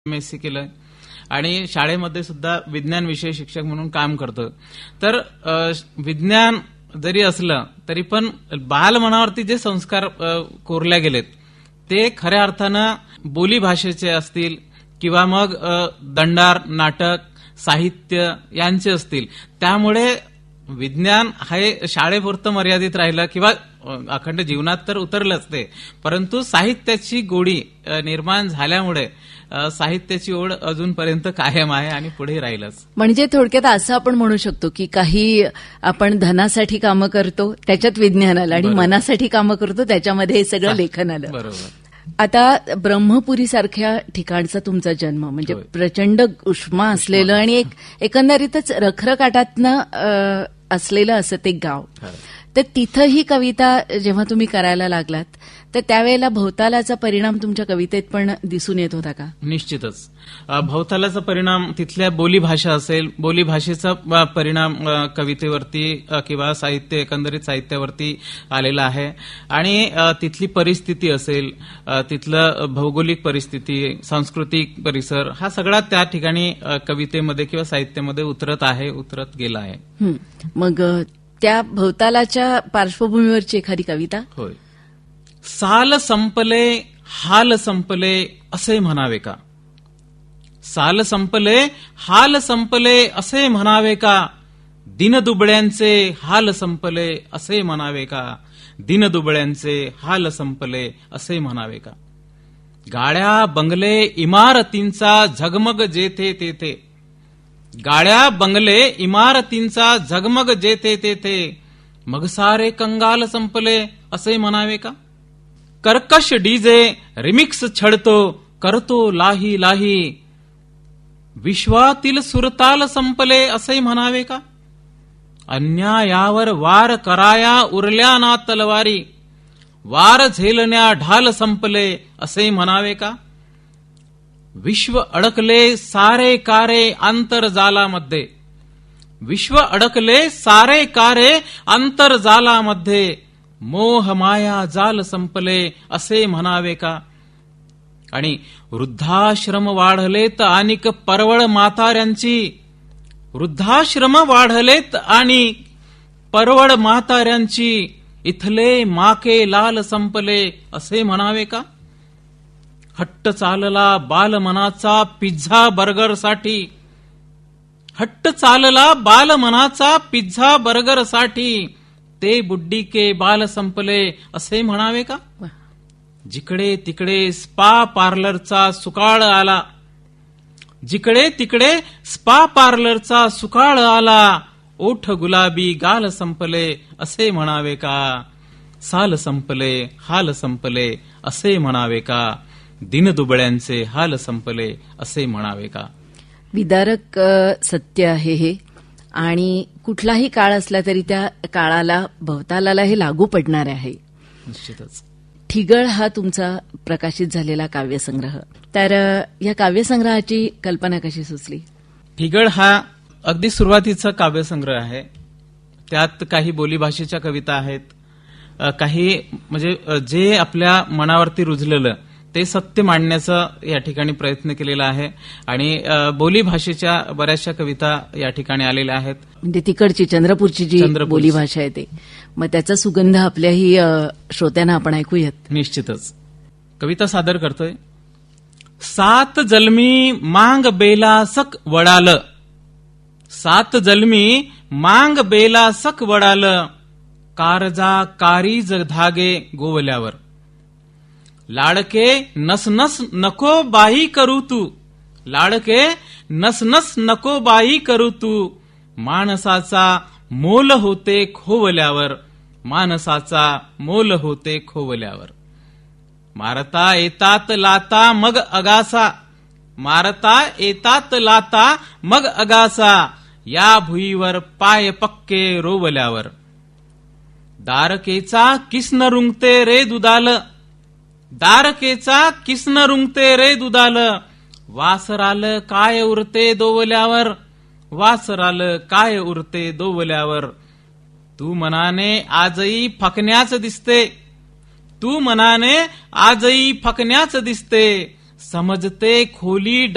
MSc केलंय आणि शाळेमध्ये सुद्धा विज्ञान विषय शिक्षक म्हणून काम करतो. तर विज्ञान जरी असलं तरी पण बालमनावरती जे संस्कार कोरले गेलेत ते खऱ्या अर्थानं बोली भाषेचे असतील किंवा मग दंडार, नाटक, साहित्य यांचे असतील. त्यामुळे विज्ञान हे शाळेपुरतं मर्यादित राहिलं किंवा अखंड जीवनात तर उतरलंच ते, परंतु साहित्याची गोडी निर्माण झाल्यामुळे साहित्याची ओढ अजूनपर्यंत कायम आहे आणि पुढे राहीलच. म्हणजे थोडक्यात असं आपण म्हणू शकतो की काही आपण धनासाठी कामं करतो त्याच्यात विज्ञान आलं आणि मनासाठी कामं करतो त्याच्यामध्ये हे सगळं लेखन आलं. बरोबर. आता ब्रह्मपुरी सारख्या ठिकाणचा तुमचा जन्म म्हणजे प्रचंड उष्मा असलेलं आणि एकंदरीतच रखरखाटातनं असलेलं असं ते गाव. तर तिथं ही कविता जेव्हा तुम्ही करायला लागलात तर त्यावेळेला भवतालाचा परिणाम तुमच्या कवितेत पण दिसून येत होता का? निश्चितच. भवतालाचा परिणाम तिथल्या बोलीभाषा असेल, बोलीभाषेचा परिणाम कवितेवरती किंवा साहित्य एकंदरीत साहित्यावरती आलेला आहे. आणि तिथली परिस्थिती असेल, तिथलं भौगोलिक परिस्थिती, सांस्कृतिक परिसर हा सगळा त्या ठिकाणी कवितेमध्ये किंवा साहित्यामध्ये उतरत गेला आहे. मग त्या भवतालाच्या पार्श्वभूमीवरची एखादी कविता? होय. साल संपले हाल संपले असे म्हणावे का? साल संपले हाल संपले असे म्हणावे का? दिनदुबळ्यांचे हाल संपले असे म्हणावे का? दिनदुबळ्यांचे हाल संपले असे म्हणावे का? गाड्या बंगले इमारतींचा झगमग जेथे तेथे, गाड्या बंगले इमारतींचा झगमग जेथे तेथे, मग सारे कंगाल संपले असे म्हणावे का? कर्कश डीजे रिमिक्स छळतो करतो लाही लाही, विश्वातील सुरताल संपले असे म्हणावे का? अन्यायावर वार कराया उरल्या ना तलवारी, वार झेलण्या ढाल संपले असे म्हणावे का? विश्व अडकले सारे कारे आंतरजालामध्ये, विश्व अडकले सारे कारे आंतरजालामध्ये, मोह माया जाल संपले असे म्हणावे का? आणि वृद्धाश्रम वाढलेत आणिक परवळ म्हाताऱ्यांची, वृद्धाश्रम वाढलेत आणि परवळ म्हाताऱ्यांची, इथले माके लाल संपले असे म्हणावे का? हट्ट चालला बालमनाचा पिझ्झा बर्गरसाठी, हट्ट चालला बालमनाचा पिझ्झा बर्गरसाठी, ते बुड्डी के बाल संपले असे म्हणावे का? जिकडे तिकडे स्पा पार्लरचा सुकाळ आला, जिकडे तिकडे स्पा पार्लरचा सुकाळ आला, ओठ गुलाबी गाल संपले असे म्हणावे का? साल संपले हाल संपले असे म्हणावे का? दिनदुबळ्यांचे हाल संपले असे म्हणावे का? विदारक सत्य आहे हे. आणि कुठलाही काळ असला तरी त्या काळाला भवतालाला हे लागू पडणार आहे. निश्चितच. ठिगळ हा तुमचा प्रकाशित झालेला काव्यसंग्रह. तर या काव्यसंग्रहाची कल्पना कशी सुचली? ठिगळ हा अगदी सुरुवातीचा काव्यसंग्रह आहे. त्यात काही बोलीभाषेच्या कविता आहेत, काही म्हणजे जे आपल्या मनावरती रुजलेलं ते सत्य मांडण्याचा या ठिकाणी प्रयत्न केलेला आहे. आणि बोलीभाषेच्या बऱ्याचशा कविता या ठिकाणी आलेल्या आहेत. म्हणजे तिकडची चंद्रपूरची जी बोलीभाषा आहे ते, मग त्याचा सुगंध आपल्याही श्रोत्यांना आपण ऐकूयात. निश्चितच. कविता सादर करतोय. सात जन्मी मांग बेला सक वडाल, सात जन्मी मांग बेला सक वडाल, कारजा कारीज धागे गोवल्यावर, लाडके नसनस नको बाई करू तू, लाडके नसनस नको बाई करू तू, माणसाचा मोल होते खोवल्यावर, माणसाचा मोल होते खोवल्यावर. मारता येतात लाता मग अगासा, मारता येतात लाता मग अगासा, या भुईवर पाय पक्के रोवल्यावर. दारकेचा किसन रुंगते रे दुधाल, दारकेचा किसन रुंगते रे दुधाल, वासराल काय उरते दोवल्यावर, वासराल काय उरते दोवल्यावर. तू मनाने आजही फकण्याच दिसते, तू मनाने आजही फकण्याच दिसते, समजते खोली